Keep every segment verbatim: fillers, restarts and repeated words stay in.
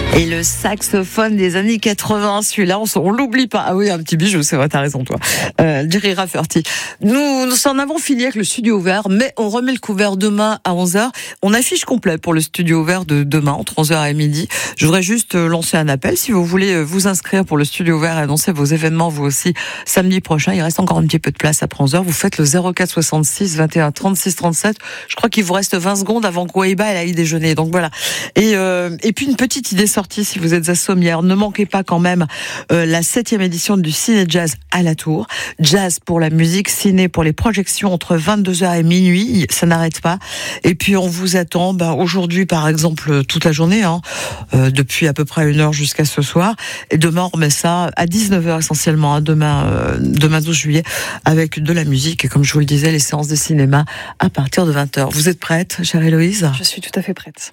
Et le saxophone des années quatre-vingts, celui-là, on, on l'oublie pas. Ah oui, un petit bijou, c'est vrai, t'as raison, toi. Euh, Jerry Rafferty. Nous, nous en avons fini avec le studio ouvert, mais on remet le couvert demain à onze heures. On affiche complet pour le studio ouvert de demain, entre onze heures et midi. Je voudrais juste lancer un appel. Si vous voulez vous inscrire pour le studio ouvert et annoncer vos événements, vous aussi, samedi prochain, il reste encore un petit peu de place après onze heures. Vous faites le zéro quatre soixante-six vingt et un trente-six trente-sept. Je crois qu'il vous reste vingt secondes avant que Waiba elle aille déjeuner. Donc voilà. Et, euh, et puis une petite idée sortie si vous êtes à Sommières. Ne manquez pas quand même euh, la septième édition du Ciné Jazz à la Tour. Jazz pour la musique, ciné pour les projections entre vingt-deux heures et minuit. Ça n'arrête pas. Et puis on vous attend ben, aujourd'hui par exemple toute la journée, hein, euh, depuis à peu près une heure jusqu'à ce soir. Et demain on remet ça à dix-neuf heures essentiellement, hein, demain, euh, demain douze juillet, avec de la musique. Et comme je vous le disais, les séances de cinéma à partir de vingt heures. Vous êtes prête, chère Héloïse ? Je suis tout à fait prête.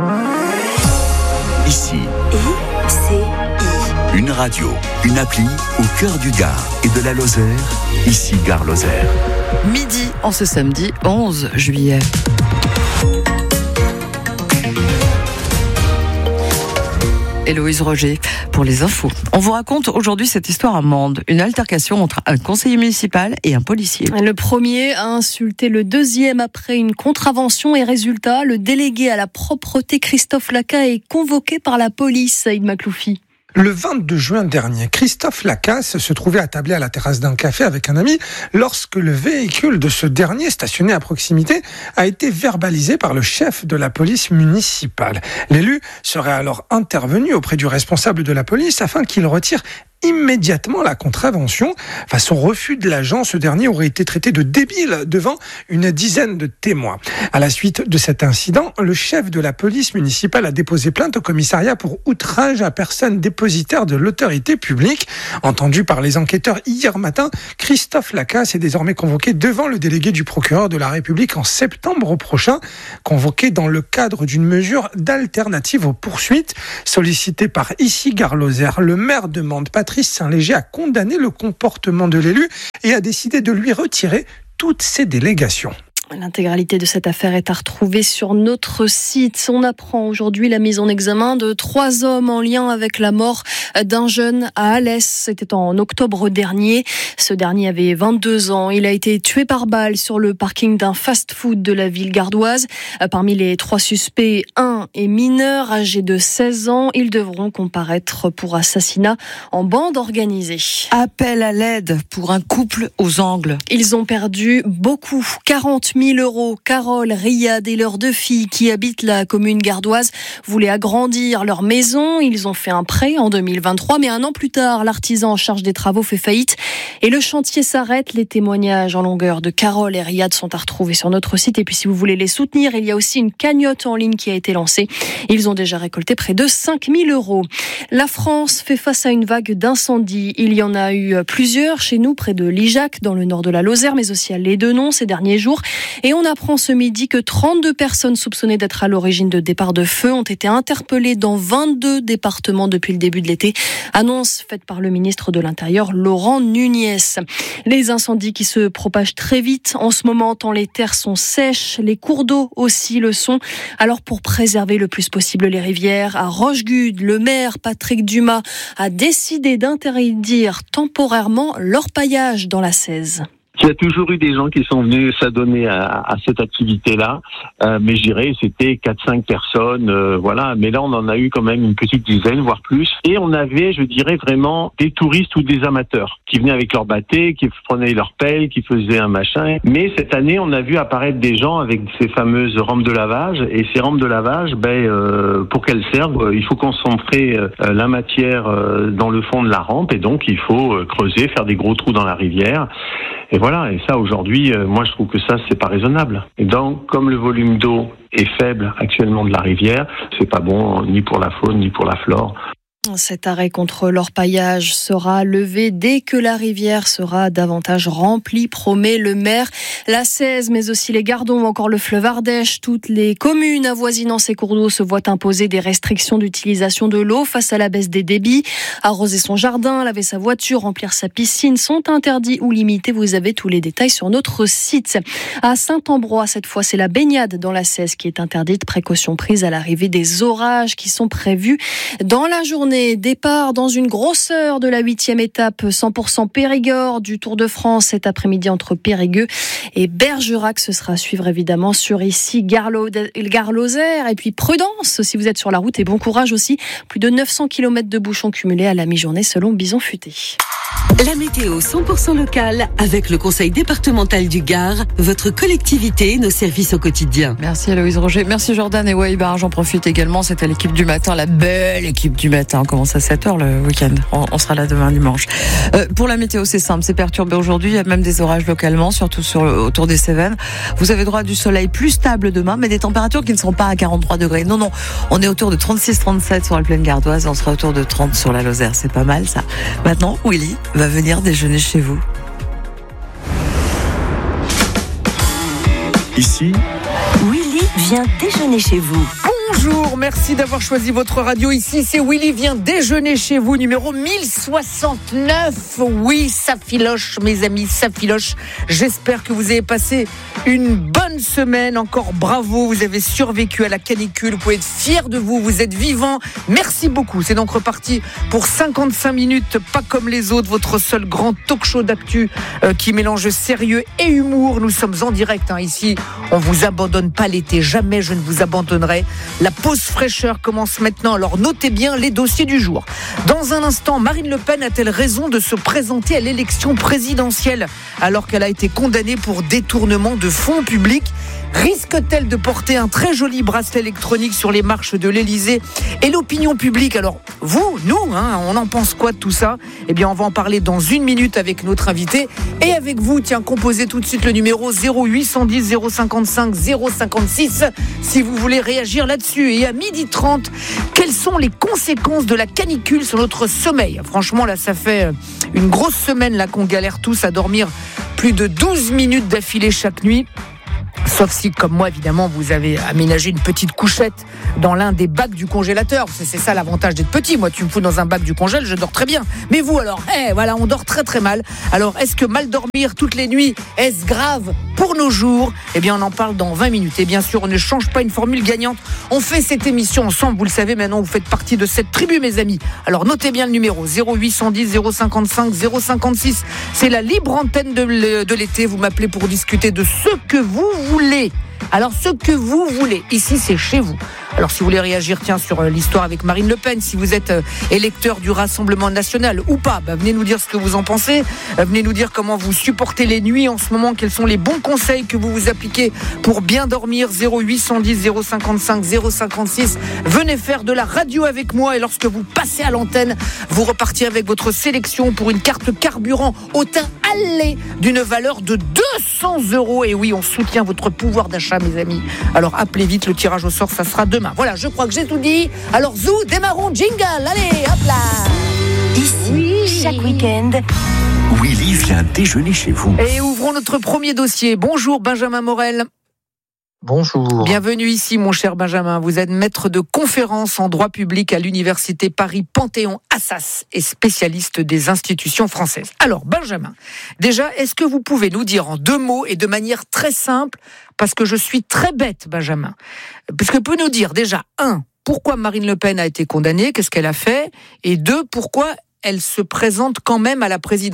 Ici, I C I. une radio, une appli au cœur du Gard et de la Lozère. Ici, Gare Lozère. Midi en ce samedi onze juillet. Héloïse Roger pour les infos. On vous raconte aujourd'hui cette histoire à Mende, une altercation entre un conseiller municipal et un policier. Le premier a insulté le deuxième après une contravention et résultat, le délégué à la propreté Christophe Laca est convoqué par la police, Saïd Makloufi. Le vingt-deux juin dernier, Christophe Lacasse se trouvait attablé à la terrasse d'un café avec un ami lorsque le véhicule de ce dernier, stationné à proximité, a été verbalisé par le chef de la police municipale. L'élu serait alors intervenu auprès du responsable de la police afin qu'il retire immédiatement la contravention. Face au refus de l'agent, ce dernier aurait été traité de débile devant une dizaine de témoins. À la suite de cet incident, le chef de la police municipale a déposé plainte au commissariat pour outrage à personne dépositaire de l'autorité publique. Entendu par les enquêteurs hier matin, Christophe Lacasse est désormais convoqué devant le délégué du procureur de la République en septembre prochain, convoqué dans le cadre d'une mesure d'alternative aux poursuites. Sollicité par Ici Gare Lozère, le maire de Mende, Patrice Saint-Léger, a condamné le comportement de l'élu et a décidé de lui retirer toutes ses délégations. L'intégralité de cette affaire est à retrouver sur notre site. On apprend aujourd'hui la mise en examen de trois hommes en lien avec la mort d'un jeune à Alès. C'était en octobre dernier. Ce dernier avait vingt-deux ans. Il a été tué par balle sur le parking d'un fast-food de la ville gardoise. Parmi les trois suspects, un est mineur, âgé de seize ans. Ils devront comparaître pour assassinat en bande organisée. Appel à l'aide pour un couple aux angles. Ils ont perdu beaucoup, quarante mille euros. Carole, Riyad et leurs deux filles qui habitent la commune gardoise voulaient agrandir leur maison. Ils ont fait un prêt en deux mille vingt-trois, mais un an plus tard, l'artisan en charge des travaux fait faillite et le chantier s'arrête. Les témoignages en longueur de Carole et Riyad sont à retrouver sur notre site. Et puis si vous voulez les soutenir, il y a aussi une cagnotte en ligne qui a été lancée. Ils ont déjà récolté près de cinq mille euros. La France fait face à une vague d'incendies. Il y en a eu plusieurs chez nous, près de Lijac, dans le nord de la Lozère, mais aussi à Lédenon ces derniers jours. Et on apprend ce midi que trente-deux personnes soupçonnées d'être à l'origine de départs de feu ont été interpellées dans vingt-deux départements depuis le début de l'été. Annonce faite par le ministre de l'Intérieur, Laurent Nunez. Les incendies qui se propagent très vite en ce moment, tant les terres sont sèches, les cours d'eau aussi le sont. Alors pour préserver le plus possible les rivières, à Rochegude, le maire Patrick Dumas a décidé d'interdire temporairement l'orpaillage dans la Cèze. Il y a toujours eu des gens qui sont venus s'adonner à, à cette activité-là, euh, mais je dirais c'était quatre cinq personnes, euh, voilà. Mais là, on en a eu quand même une petite dizaine, voire plus. Et on avait, je dirais, vraiment des touristes ou des amateurs qui venaient avec leur bâté, qui prenaient leur pelle, qui faisaient un machin. Mais cette année, on a vu apparaître des gens avec ces fameuses rampes de lavage. Et ces rampes de lavage, ben, euh, pour qu'elles servent, il faut concentrer euh, la matière euh, dans le fond de la rampe. Et donc, il faut euh, creuser, faire des gros trous dans la rivière. Et voilà, et ça aujourd'hui, euh, moi je trouve que ça c'est pas raisonnable. Et donc comme le volume d'eau est faible actuellement de la rivière, c'est pas bon ni pour la faune ni pour la flore. Cet arrêt contre l'orpaillage sera levé dès que la rivière sera davantage remplie, promet le maire. La Cèze, mais aussi les Gardons ou encore le fleuve Ardèche, toutes les communes avoisinant ces cours d'eau se voient imposer des restrictions d'utilisation de l'eau face à la baisse des débits. Arroser son jardin, laver sa voiture, remplir sa piscine sont interdits ou limités. Vous avez tous les détails sur notre site. À Saint-Ambrois, cette fois, c'est la baignade dans la Cèze qui est interdite. Précaution prise à l'arrivée des orages qui sont prévus dans la journée. Départ dans une grosse heure de la huitième étape cent pour cent Périgord du Tour de France cet après-midi entre Périgueux et Bergerac. Ce sera à suivre évidemment sur ici Gare-Lozère. Et puis prudence si vous êtes sur la route et bon courage aussi. Plus de neuf cents kilomètres de bouchons cumulés à la mi-journée selon Bison Futé. La météo cent pour cent locale avec le Conseil départemental du Gard, votre collectivité et nos services au quotidien. Merci Héloïse Roger, merci Jordan et Waïbar. J'en profite également, c'était l'équipe du matin, la belle équipe du matin. On commence à sept heures le week-end, on, on sera là demain dimanche. Euh, pour la météo, c'est simple, c'est perturbé aujourd'hui, il y a même des orages localement, surtout sur, autour des Cévennes. Vous avez droit à du soleil plus stable demain, mais des températures qui ne seront pas à quarante-trois degrés. Non, non, on est autour de trente-six trente-sept sur la plaine gardoise, on sera autour de trente sur la Lozère, c'est pas mal ça. Maintenant, Willy va venir déjeuner chez vous. Ici, Willy vient déjeuner chez vous. Bonjour, merci d'avoir choisi votre radio. Ici, c'est Willy vient déjeuner chez vous, numéro mille soixante-neuf. Oui, ça filoche, mes amis, ça filoche. J'espère que vous avez passé une bonne semaine. Encore bravo, vous avez survécu à la canicule. Vous pouvez être fiers de vous, vous êtes vivants. Merci beaucoup. C'est donc reparti pour cinquante-cinq minutes, pas comme les autres. Votre seul grand talk show d'actu euh, qui mélange sérieux et humour. Nous sommes en direct hein, ici. On vous abandonne pas l'été. Jamais je ne vous abandonnerai. La pause fraîcheur commence maintenant, alors notez bien les dossiers du jour. Dans un instant, Marine Le Pen a-t-elle raison de se présenter à l'élection présidentielle alors qu'elle a été condamnée pour détournement de fonds publics ? Risque-t-elle de porter un très joli bracelet électronique sur les marches de l'Élysée ? Et l'opinion publique, alors vous, nous, hein, on en pense quoi de tout ça ? Eh bien, on va en parler dans une minute avec notre invité. Et avec vous, tiens, composez tout de suite le numéro zéro huit cent dix zéro cinquante-cinq zéro cinquante-six si vous voulez réagir là-dessus. Et à midi trente, quelles sont les conséquences de la canicule sur notre sommeil ? Franchement, là, ça fait une grosse semaine là qu'on galère tous à dormir plus de douze minutes d'affilée chaque nuit. Sauf si, comme moi, évidemment, vous avez aménagé une petite couchette dans l'un des bacs du congélateur. C'est, c'est ça l'avantage d'être petit. Moi, tu me fous dans un bac du congèle, je dors très bien. Mais vous, alors, eh, voilà, on dort très très mal. Alors, est-ce que mal dormir toutes les nuits, est-ce grave pour nos jours ? Eh bien, on en parle dans vingt minutes. Et bien sûr, on ne change pas une formule gagnante. On fait cette émission ensemble. Vous le savez, maintenant, vous faites partie de cette tribu, mes amis. Alors, notez bien le numéro zéro huit cent dix zéro cinquante-cinq zéro cinquante-six. C'est la libre antenne de, de l'été. Vous m'appelez pour discuter de ce que vous voulez. Alors, ce que vous voulez, ici, c'est chez vous. Alors, si vous voulez réagir, tiens, sur l'histoire avec Marine Le Pen, si vous êtes électeur du Rassemblement National ou pas, bah, venez nous dire ce que vous en pensez. Venez nous dire comment vous supportez les nuits en ce moment, quels sont les bons conseils que vous vous appliquez pour bien dormir. Zéro huit cent dix zéro cinquante-cinq zéro cinquante-six. Venez faire de la radio avec moi et lorsque vous passez à l'antenne, vous repartirez avec votre sélection pour une carte carburant au teint allé d'une valeur de deux cents euros. Et oui, on soutient votre pouvoir d'achat, mes amis. Alors, appelez vite, le tirage au sort, ça sera demain. Voilà, je crois que j'ai tout dit. Alors, zou, démarrons, jingle. Allez, hop là. Ici, oui. Chaque week-end, Willy vient déjeuner chez vous. Et ouvrons notre premier dossier. Bonjour, Benjamin Morel. Bonjour. Bienvenue ici, mon cher Benjamin. Vous êtes maître de conférences en droit public à l'université Paris-Panthéon-Assas et spécialiste des institutions françaises. Alors, Benjamin, déjà, est-ce que vous pouvez nous dire en deux mots et de manière très simple, parce que je suis très bête, Benjamin, parce que vous pouvez nous dire déjà, un, pourquoi Marine Le Pen a été condamnée, qu'est-ce qu'elle a fait, et deux, pourquoi elle se présente quand même à la présidentielle ?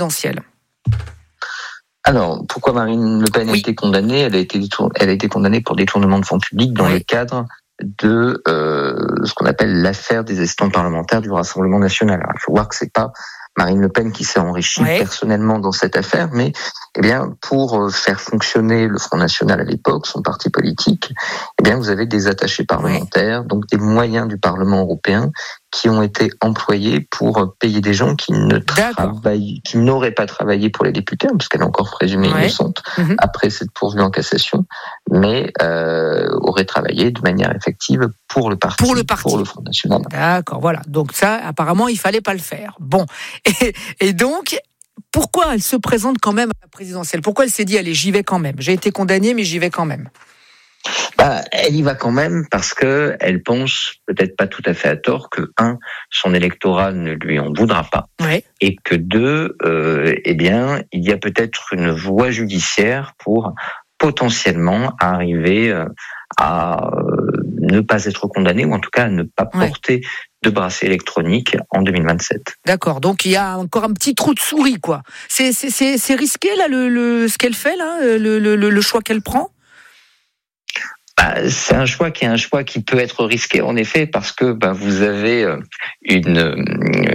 Alors, pourquoi Marine Le Pen a oui. été condamnée ? Elle a été, détour... Elle a été condamnée pour détournement de fonds publics dans oui. le cadre de euh, ce qu'on appelle l'affaire des assistants parlementaires du Rassemblement National. Alors, il faut voir que c'est pas Marine Le Pen qui s'est enrichie oui. personnellement dans cette affaire, mais eh bien pour faire fonctionner le Front National à l'époque, son parti politique, eh bien vous avez des attachés parlementaires, oui. donc des moyens du Parlement européen qui ont été employés pour payer des gens qui ne travaillent, qui n'auraient pas travaillé pour les députés, puisqu'elle est encore présumée ouais. innocente mmh. après cette pourvue en cassation. mais euh, aurait travaillé de manière effective pour le parti, pour le, parti. Pour le Front National. D'accord, voilà. Donc ça, apparemment, il fallait pas le faire. Bon, et, et donc, pourquoi elle se présente quand même à la présidentielle ? Pourquoi elle s'est dit, allez, j'y vais quand même ? J'ai été condamnée, mais j'y vais quand même. Bah, elle y va quand même parce que elle pense, peut-être pas tout à fait à tort, que un, son électorat ne lui en voudra pas, ouais. et que deux, euh, eh bien, il y a peut-être une voie judiciaire pour potentiellement arriver à ne pas être condamné, ou en tout cas à ne pas porter ouais. de bracelet électronique en deux mille vingt-sept. D'accord, donc il y a encore un petit trou de souris, quoi. C'est, c'est, c'est, c'est risqué, là, le, le, ce qu'elle fait, là, le, le, le choix qu'elle prend ? Bah, c'est un choix qui est un choix qui peut être risqué, en effet, parce que bah, vous avez une,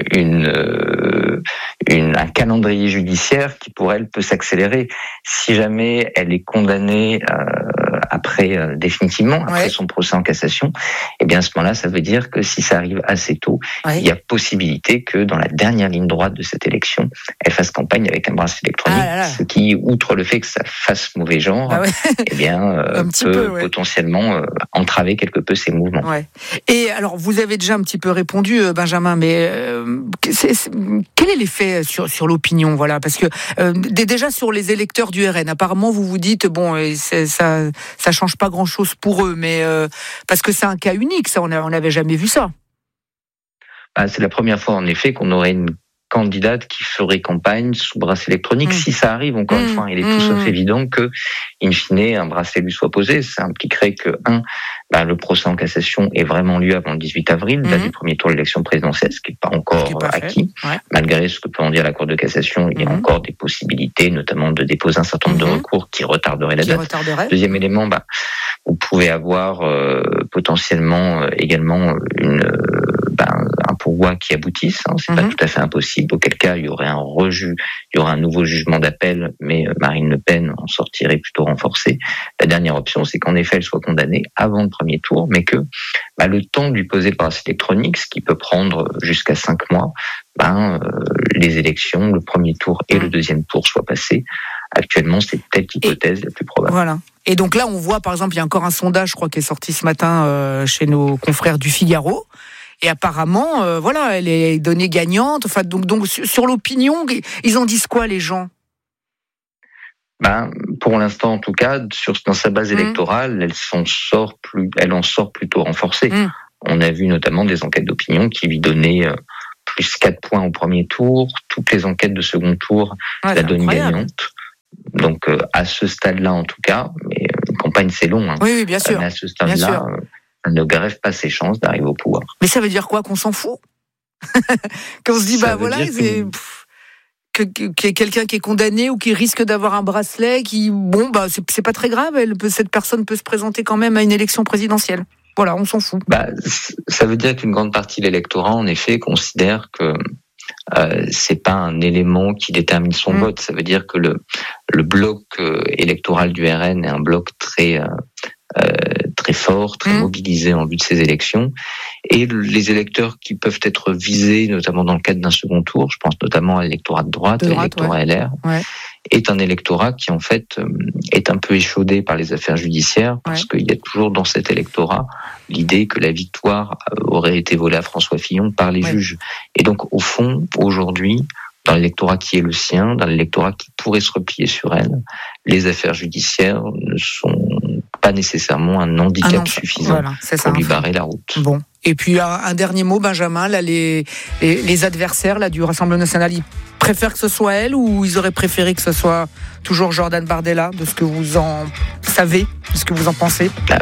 une, une, un calendrier judiciaire qui, pour elle, peut s'accélérer. Si jamais elle est condamnée euh, après euh, définitivement, après ouais. son procès en cassation, eh bien à ce moment-là, ça veut dire que si ça arrive assez tôt, ouais. il y a possibilité que dans la dernière ligne droite de cette élection, elle fasse campagne avec un bracelet électronique, ah là là. Ce qui, outre le fait que ça fasse mauvais genre, ah ouais. eh bien euh, peut peu, ouais. potentiellement euh, entraver quelque peu ses mouvements. Ouais. Et alors, vous avez déjà un petit peu répondu, Benjamin, mais euh, c'est, c'est, quel est l'effet sur sur l'opinion, voilà, parce que euh, déjà sur les électeurs du R N, apparemment vous vous dites bon, c'est, ça ça change pas grand-chose pour eux, mais euh, parce que c'est un cas unique, ça, on n'avait jamais vu ça. Bah, c'est la première fois, en effet, qu'on aurait une candidate qui ferait campagne sous bracelet électronique. Mmh. Si ça arrive, encore mmh. une fois, il est tout sauf mmh. évident que, in fine, un bracelet lui soit posé. Ça impliquerait que, un, bah, le procès en cassation ait vraiment lieu avant le dix-huit avril, mmh. date du premier tour de l'élection présidentielle, ce qui n'est pas encore pas acquis. Ouais. Malgré ce que peut en dire la Cour de cassation, il y a mmh. encore des possibilités, notamment de déposer un certain nombre mmh. de recours qui retarderaient la qui date. Retarderait. Deuxième élément, bah, vous pouvez avoir euh, potentiellement euh, également une euh, bah, un pourvoi qui aboutisse, hein, c'est mmh. pas tout à fait impossible, auquel cas il y aurait un reju, il y aurait un nouveau jugement d'appel, mais Marine Le Pen en sortirait plutôt renforcée. La dernière option, c'est qu'en effet elle soit condamnée avant le premier tour, mais que bah, le temps de lui poser le bracelet électronique, ce qui peut prendre jusqu'à cinq mois, ben, euh, les élections, le premier tour et mmh. le deuxième tour soient passés. Actuellement, c'est peut-être l'hypothèse et, la plus probable. Voilà. Et donc là, on voit, par exemple, il y a encore un sondage, je crois, qui est sorti ce matin euh, chez nos confrères du Figaro. Et apparemment, euh, voilà, elle est donnée gagnante. Enfin, donc, donc sur, sur l'opinion, ils en disent quoi, les gens ? Ben, pour l'instant, en tout cas, sur, dans sa base mmh. électorale, elle s'en sort plus, elle en sort plutôt renforcée. Mmh. On a vu notamment des enquêtes d'opinion qui lui donnaient euh, plus quatre points au premier tour. Toutes les enquêtes de second tour ouais, la donnent gagnante. Donc, euh, à ce stade-là, en tout cas, mais une campagne, c'est long. Hein. Oui, oui, bien sûr. Mais à ce stade-là, euh, elle ne grève pas ses chances d'arriver au pouvoir. Mais ça veut dire quoi ? Qu'on s'en fout ? Qu'on se dit, ça bah voilà, c'est... Que, que, que quelqu'un qui est condamné ou qui risque d'avoir un bracelet, qui, bon, bah, c'est, c'est pas très grave, elle peut, cette personne peut se présenter quand même à une élection présidentielle. Voilà, on s'en fout. Bah, ça veut dire qu'une grande partie de l'électorat, en effet, considère que euh, c'est pas un élément qui détermine son mmh. vote. Ça veut dire que le, le bloc euh, électoral du R N est un bloc très... Euh, Euh, très fort, très mmh. mobilisé en vue de ces élections. Et les électeurs qui peuvent être visés, notamment dans le cadre d'un second tour, je pense notamment à l'électorat de droite, à l'électorat ouais. L R, ouais. est un électorat qui en fait est un peu échaudé par les affaires judiciaires, parce ouais. qu'il y a toujours dans cet électorat l'idée que la victoire aurait été volée à François Fillon par les ouais. juges. Et donc au fond, aujourd'hui, dans l'électorat qui est le sien, dans l'électorat qui pourrait se replier sur elle, les affaires judiciaires ne sont pas nécessairement un handicap ah non, suffisant voilà, c'est ça, pour lui barrer la route. Bon. Et puis un, un dernier mot, Benjamin, là, les, les, les adversaires là, du Rassemblement national, ils préfèrent que ce soit elle ou ils auraient préféré que ce soit toujours Jordan Bardella, de ce que vous en savez, de ce que vous en pensez ? Là,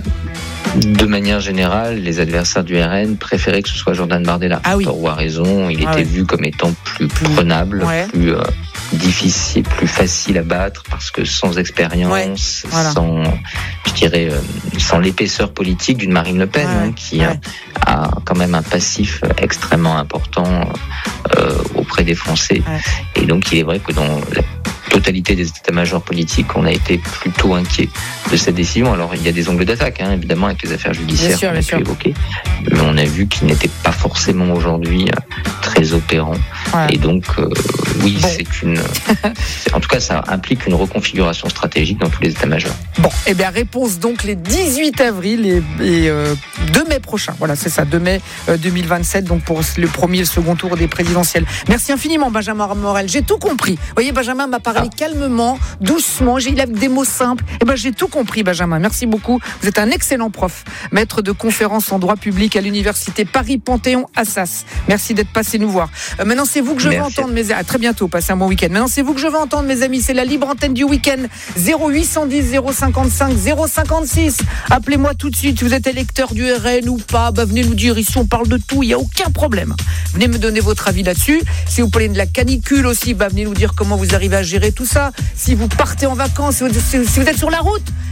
de manière générale, les adversaires du R N préféraient que ce soit Jordan Bardella. Ah oui. Tort a raison, il ah était oui. vu comme étant plus prenable, ouais. plus euh, difficile, plus facile à battre, parce que sans expérience, ouais. voilà. sans, je dirais, euh, sans l'épaisseur politique d'une Marine Le Pen, ouais. hein, qui ouais. a, a quand même un passif extrêmement important euh, auprès des Français. Ouais. Et donc, il est vrai que dans la totalité des états-majors politiques, on a été plutôt inquiet de cette décision. Alors, il y a des angles d'attaque, hein, évidemment, avec les affaires judiciaires qu'on a pu évoquer, mais on a vu qu'ils n'étaient pas forcément aujourd'hui très opérants. Ouais. Et donc, euh, oui, bon. c'est une... c'est, en tout cas, ça implique une reconfiguration stratégique dans tous les états-majors. Bon. Bon, eh bien, réponse donc les dix-huit avril et, et euh, deux mai prochain. Voilà, c'est ça, deux mai euh, deux mille vingt-sept, donc pour le premier et le second tour des présidentielles. Merci infiniment, Benjamin Morel. J'ai tout compris. Vous voyez, Benjamin m'a parlé ah. calmement, doucement, j'ai, il a des mots simples. Eh ben, j'ai tout compris, Benjamin. Merci beaucoup. Vous êtes un excellent prof, maître de conférences en droit public à l'université Paris-Panthéon-Assas. Merci d'être passé nous voir. Euh, maintenant, c'est vous que je Merci. veux entendre, mes amis. À très bientôt, passez un bon week-end. Maintenant, c'est vous que je veux entendre, mes amis. C'est la libre antenne du week-end. zéro huit cent dix zéro cinquante-cinq zéro cinquante-six. Appelez-moi tout de suite. Vous êtes électeur du R N ou pas, bah, venez nous dire ici, on parle de tout, il n'y a aucun problème. Venez me donner votre avis là-dessus. Si vous parlez de la canicule aussi, bah, venez nous dire comment vous arrivez à gérer tout ça. Si vous partez en vacances, si vous, si vous êtes sur la route,